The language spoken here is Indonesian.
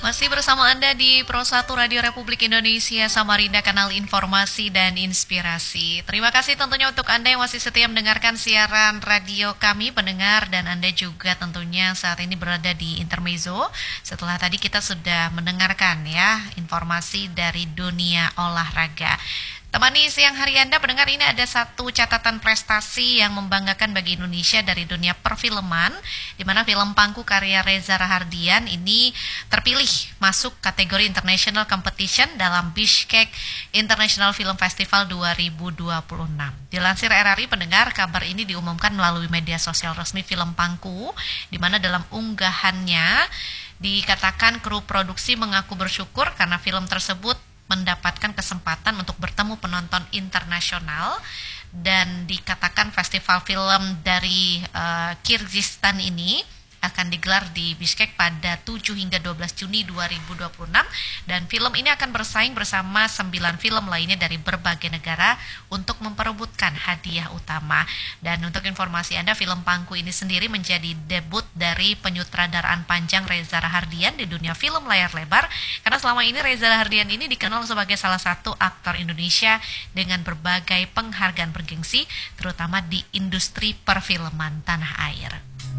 Masih bersama Anda di Pro 1 Radio Republik Indonesia Samarinda, kanal informasi dan inspirasi. Terima kasih tentunya untuk Anda yang masih setia mendengarkan siaran radio kami, pendengar, dan Anda juga tentunya saat ini berada di Intermezzo. Setelah tadi kita sudah mendengarkan ya informasi dari dunia olahraga. Temani siang hari Anda, pendengar, ini ada satu catatan prestasi yang membanggakan bagi Indonesia dari dunia perfilman, di mana film pangku karya Reza Rahardian ini terpilih masuk kategori International Competition dalam Bishkek International Film Festival 2026. Dilansir RRI, pendengar, kabar ini diumumkan melalui media sosial resmi film pangku, di mana dalam unggahannya dikatakan kru produksi mengaku bersyukur karena film tersebut mendapatkan kesempatan untuk bertemu penonton internasional, dan dikatakan festival film dari Kyrgyzstan ini akan digelar di Bishkek pada 7 hingga 12 Juni 2026 dan film ini akan bersaing bersama 9 film lainnya dari berbagai negara untuk memperebutkan hadiah utama. Dan untuk informasi Anda, film pangku ini sendiri menjadi debut dari penyutradaraan panjang Reza Rahardian di dunia film layar lebar, karena selama ini Reza Rahardian ini dikenal sebagai salah satu aktor Indonesia dengan berbagai penghargaan bergengsi, terutama di industri perfilman tanah air.